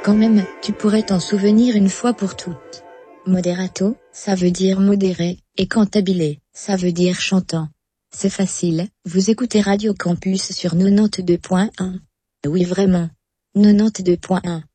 Quand même, tu pourrais t'en souvenir une fois pour toutes. Moderato, ça veut dire modéré, et cantabile, ça veut dire chantant. C'est facile, vous écoutez Radio Campus sur 92.1. Oui vraiment. 92.1.